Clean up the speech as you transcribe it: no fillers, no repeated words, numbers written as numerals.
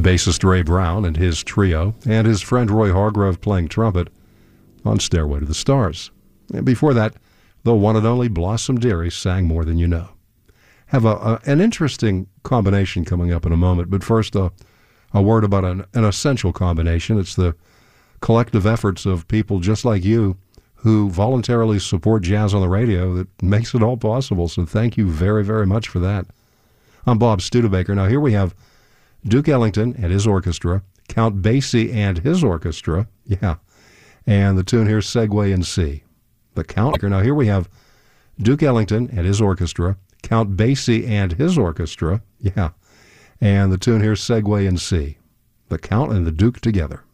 bassist Ray Brown and his trio, and his friend Roy Hargrove playing trumpet on Stairway to the Stars. And before that, the one and only Blossom Dearie sang More Than You Know. Have an interesting combination coming up in a moment, but first a word about an essential combination. It's the collective efforts of people just like you who voluntarily support jazz on the radio that makes it all possible, so thank you very, very much for that. I'm Bob Studebaker. Now here we have Duke Ellington and his orchestra, Count Basie and his orchestra, and the tune here, Segue in C. The Count. Now here we have Duke Ellington and his orchestra, Count Basie and his orchestra, and the tune here, Segue in C. The Count and the Duke together.